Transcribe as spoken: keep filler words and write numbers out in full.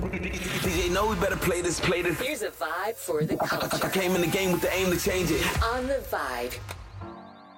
D J know we better play this, play this. Here's a vibe for the culture. I, I came in the game with the aim to change it. On the Vibe.